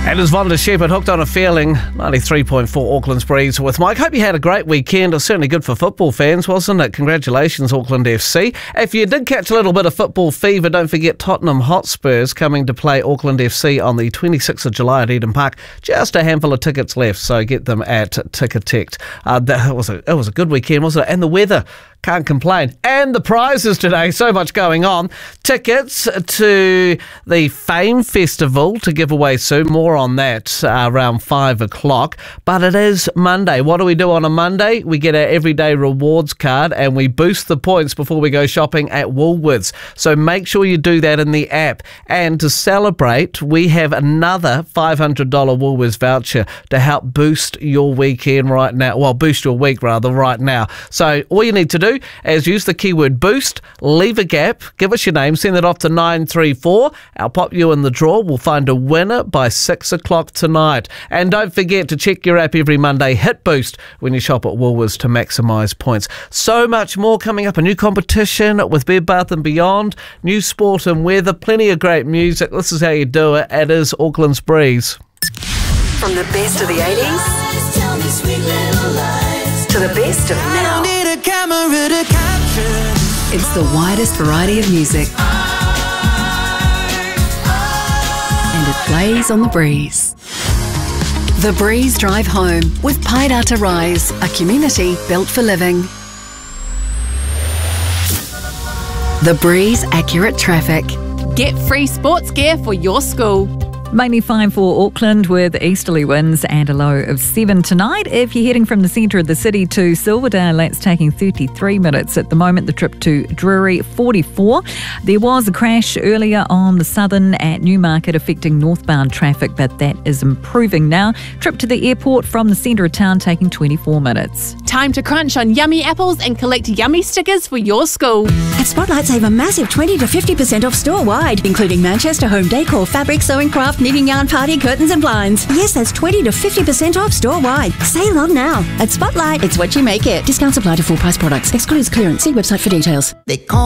And as Vonda Shepherd, Hooked on a Feeling, 93.4 Auckland's Breeze with Mike. Hope you had a great weekend. It was certainly good for football fans, wasn't it? Congratulations, Auckland FC. If you did catch a little bit of football fever, don't forget Tottenham Hotspurs coming to play Auckland FC on the 26th of July at Eden Park. Just a handful of tickets left, so get them at Ticketek. It was a good weekend, wasn't it? And the weather, can't complain. And the prizes today, so much going on. Tickets to the Fame Festival to give away soon. More on that around 5 o'clock. But it is Monday. What do we do on a Monday? We get our everyday rewards card and we boost the points before we go shopping at Woolworths. So make sure you do that in the app. And to celebrate, we have another $500 Woolworths voucher to help boost your weekend right now. Well, boost your week rather right now. So all you need to do is use the keyword boost, leave a gap, give us your name, send it off to 934. I'll pop you in the draw. We'll find a winner by 6 o'clock tonight. And don't forget to check your app every Monday. Hit boost when you shop at Woolworths to maximise points. So much more coming up. A new competition with Bed Bath & Beyond, new sport and weather, plenty of great music. This is how you do it. It is Auckland's Breeze. From the best of the 80s to the best of now. It's the widest variety of music. And it plays on the Breeze. The Breeze Drive Home with Pairata Rise, a community built for living. The Breeze Accurate Traffic. Get free sports gear for your school. Mainly fine for Auckland with easterly winds and a low of 7 tonight. If you're heading from the centre of the city to Silverdale, that's taking 33 minutes at the moment. The trip to Drury, 44. There was a crash earlier on the southern at Newmarket affecting northbound traffic, but that is improving now. Trip to the airport from the centre of town taking 24 minutes. Time to crunch on yummy apples and collect yummy stickers for your school. At Spotlight, save a massive 20 to 50% off store-wide, including Manchester home decor, fabric, sewing craft, knitting yarn, party, curtains and blinds. Yes, that's 20 to 50% off store-wide. Sale on now. At Spotlight, it's what you make it. Discounts apply to full-price products. Excludes clearance. See website for details. They call